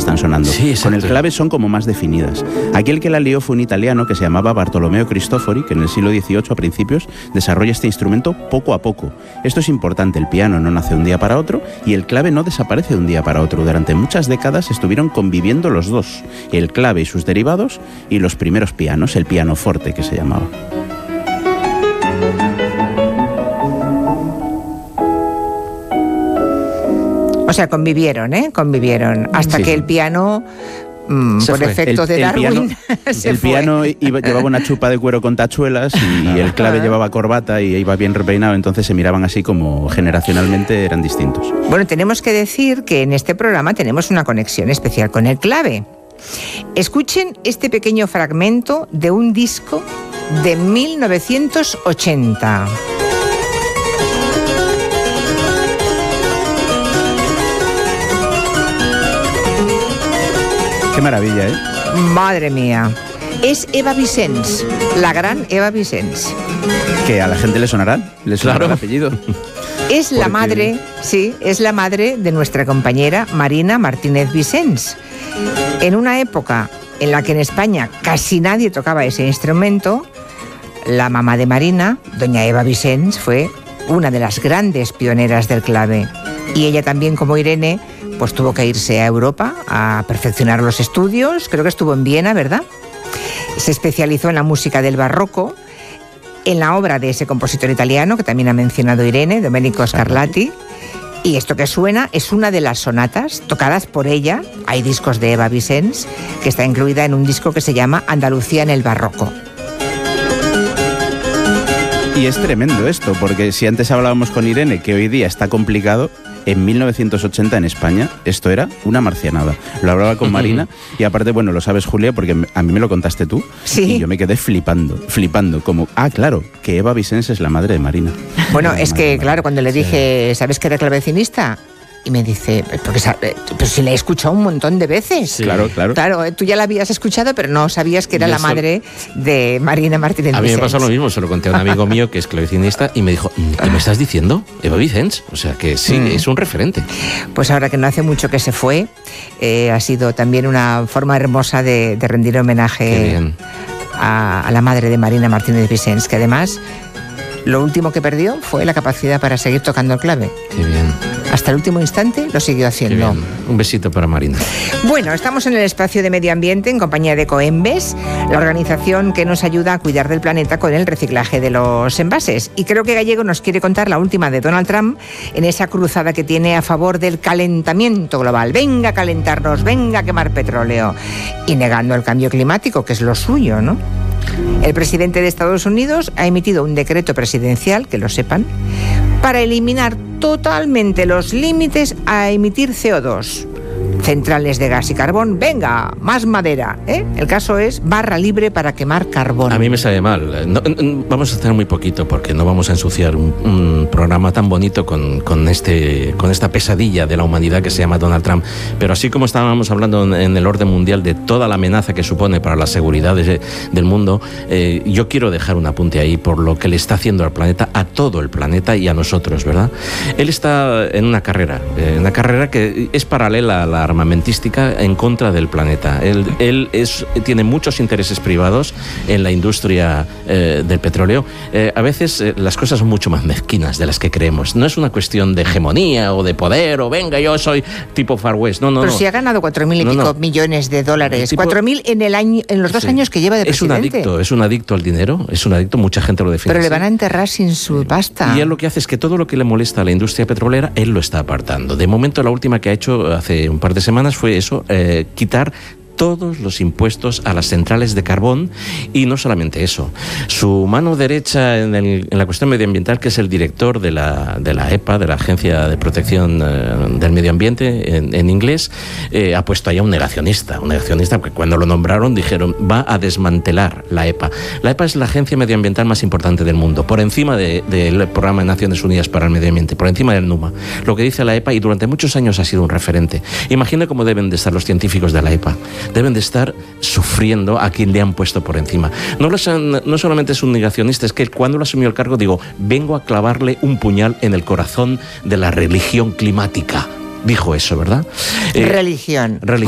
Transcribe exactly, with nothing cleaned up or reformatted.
están sonando. Sí, con el clave son como más definidas. Aquí el que la lió fue un italiano que se llamaba Bartolomeo Cristofori, que en el siglo dieciocho a principios desarrolla este instrumento poco a poco. Esto es importante, el piano no nace de un día para otro y el clave no desaparece de un día para otro. Durante muchas décadas estuvieron conviviendo los dos, el clave y sus derivados y los primeros pianos, el pianoforte que se llamaba. O sea, convivieron, ¿eh? Convivieron. Hasta sí. que el piano, mmm, por fue. efectos de el, Darwin, el piano, se el fue. piano iba, llevaba una chupa de cuero con tachuelas y, y el clave llevaba corbata y iba bien repeinado, entonces se miraban así como generacionalmente eran distintos. Bueno, tenemos que decir que en este programa tenemos una conexión especial con el clave. Escuchen este pequeño fragmento de un disco de mil novecientos ochenta. Qué maravilla, ¿eh? Madre mía. Es Eva Vicens, la gran Eva Vicens. Que a la gente le sonará, le sonará claro. el apellido. Es la Porque... madre, sí, es la madre de nuestra compañera Marina Martínez Vicens. En una época en la que en España casi nadie tocaba ese instrumento, la mamá de Marina, doña Eva Vicens, fue una de las grandes pioneras del clave. Y ella también, como Irene, pues tuvo que irse a Europa a perfeccionar los estudios. Creo que estuvo en Viena, ¿verdad? Se especializó en la música del barroco, en la obra de ese compositor italiano que también ha mencionado Irene, Domenico Scarlatti. Y esto que suena es una de las sonatas tocadas por ella. Hay discos de Eva Vicens, que está incluida en un disco que se llama Andalucía en el barroco. Y es tremendo esto, porque si antes hablábamos con Irene, que hoy día está complicado, en mil novecientos ochenta en España esto era una marcianada. Lo hablaba con Marina y aparte, bueno, lo sabes, Julia, porque a mí me lo contaste tú. Sí. Y yo me quedé flipando, flipando, como, ah, claro, que Eva Vicens es la madre de Marina. Bueno, es que, claro, cuando le dije, ¿sabes que era clavecinista? Y me dice, porque pero si la he escuchado un montón de veces. Sí. Claro, claro. Claro, tú ya la habías escuchado, pero no sabías que era la madre de Marina Martínez Vicens. A mí me pasó lo mismo, se lo conté a un amigo mío que es clavecinista y me dijo, ¿qué me estás diciendo? Eva Vicens. O sea que sí, mm. es un referente. Pues ahora que no hace mucho que se fue, eh, ha sido también una forma hermosa de, de rendir homenaje a, a la madre de Marina Martínez Vicens, que además lo último que perdió fue la capacidad para seguir tocando el clave. Qué bien. Hasta el último instante lo siguió haciendo. Un besito para Marina. Bueno, estamos en el espacio de medio ambiente en compañía de Ecoembes, la organización que nos ayuda a cuidar del planeta con el reciclaje de los envases. Y creo que Gallego nos quiere contar la última de Donald Trump en esa cruzada que tiene a favor del calentamiento global. Venga a calentarnos, venga a quemar petróleo. Y negando el cambio climático, que es lo suyo, ¿no? El presidente de Estados Unidos ha emitido un decreto presidencial, que lo sepan, para eliminar totalmente los límites a emitir C O dos. Centrales de gas y carbón, venga, más madera, ¿eh? El caso es barra libre para quemar carbón. A mí me sabe mal. No, no, vamos a hacer muy poquito porque no vamos a ensuciar un, un programa tan bonito con, con, este, con esta pesadilla de la humanidad que se llama Donald Trump. Pero así como estábamos hablando en, en el orden mundial de toda la amenaza que supone para la seguridad de, del mundo, eh, yo quiero dejar un apunte ahí por lo que le está haciendo al planeta, a todo el planeta y a nosotros, ¿verdad? Él está en una carrera, eh, una carrera que es paralela a la armamentística en contra del planeta. Él, él es, tiene muchos intereses privados en la industria eh, del petróleo. Eh, a veces eh, las cosas son mucho más mezquinas de las que creemos. No es una cuestión de hegemonía o de poder o venga, yo soy tipo Far West. No, no, Pero no. si ha ganado cuatro mil y no, pico no. millones de dólares. Tipo, cuatro mil en, el año, en los dos sí. años que lleva de presidente. Es un adicto, es un adicto al dinero, es un adicto, mucha gente lo define. Pero así. Le van a enterrar sin su pasta. Y él lo que hace es que todo lo que le molesta a la industria petrolera, él lo está apartando. De momento, la última que ha hecho hace un par de semanas fue eso, eh, quitar todos los impuestos a las centrales de carbón y no solamente eso. Su mano derecha en, el, en la cuestión medioambiental, que es el director de la, de la E P A, de la Agencia de Protección eh, del Medio Ambiente en, en inglés, eh, ha puesto ahí a un negacionista, un negacionista porque cuando lo nombraron dijeron va a desmantelar la E P A. La E P A es la agencia medioambiental más importante del mundo, por encima de, del Programa de Naciones Unidas para el Medio Ambiente, por encima del NUMA. Lo que dice la E P A y durante muchos años ha sido un referente. Imagine cómo deben de estar los científicos de la E P A. Deben de estar sufriendo a quien le han puesto por encima. No, los han, no solamente es un negacionista, es que cuando lo asumió el cargo, digo, vengo a clavarle un puñal en el corazón de la religión climática. Dijo eso, ¿verdad? Eh, religión. religión.